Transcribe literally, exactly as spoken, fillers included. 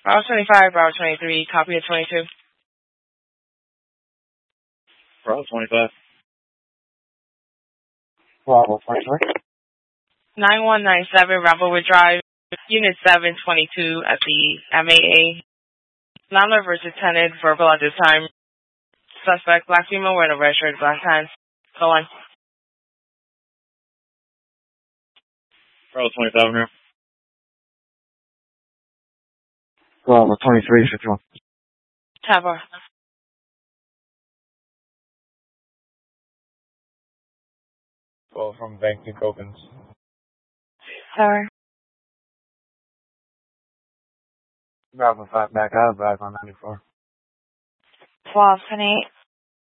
Bravo twenty-five, Bravo twenty-three, copy of twenty-two. Bravo twenty-five. Bravo twenty-three. nine one nine seven, Ramblewood Drive, Unit seven twenty-two at the M A A. Landlord versus tenant, verbal at this time. Suspect, black female wearing a red shirt, black pants. Go on. Bravo twenty-five here. Bravo twenty-three, fifty-one. Tower. Well, from Banking Opens. Tower. Bravo five back out, back on ninety-four. twelve twenty-eight.